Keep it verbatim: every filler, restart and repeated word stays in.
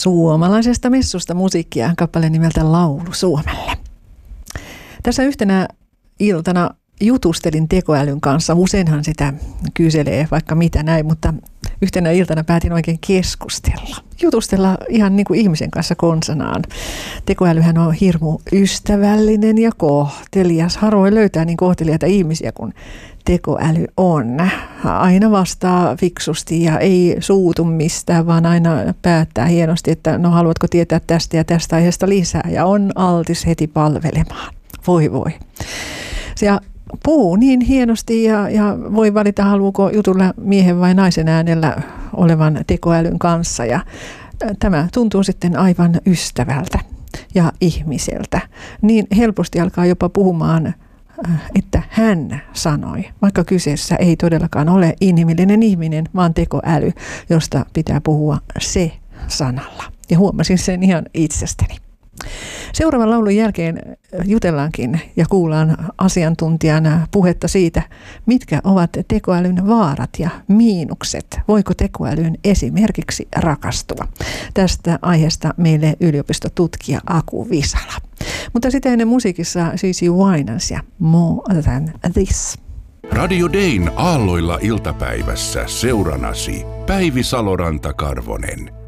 suomalaisesta messusta musiikkia, kappale nimeltä Laulu Suomelle. Tässä yhtenä iltana jutustelin tekoälyn kanssa. Useinhan sitä kyselee vaikka mitä näin, mutta yhtenä iltana päätin oikein keskustella. Jutustella ihan niin kuin ihmisen kanssa konsanaan. Tekoälyhän on hirmu ystävällinen ja kohtelias. Harvoin löytää niin kohteliaita ihmisiä kuin tekoäly on. Aina vastaa fiksusti ja ei suutu mistään, vaan aina päättää hienosti, että no haluatko tietää tästä ja tästä aiheesta lisää. Ja on altis heti palvelemaan. Voi voi. Ja puhuu niin hienosti ja, ja voi valita, haluuko jutulla miehen vai naisen äänellä olevan tekoälyn kanssa. Ja tämä tuntuu sitten aivan ystävältä ja ihmiseltä. Niin helposti alkaa jopa puhumaan, että hän sanoi, vaikka kyseessä ei todellakaan ole inhimillinen ihminen, vaan tekoäly, josta pitää puhua se sanalla. Ja huomasin sen ihan itsestäni. Seuraavan laulun jälkeen jutellaankin ja kuullaan asiantuntijan puhetta siitä, mitkä ovat tekoälyn vaarat ja miinukset. Voiko tekoälyyn esimerkiksi rakastua? Tästä aiheesta meille yliopistotutkija Aku Visala. Mutta sitä ennen musiikissa Cici Winans ja More Than This. Radio Dayn aalloilla iltapäivässä seuranasi Päivi Saloranta-Karvonen.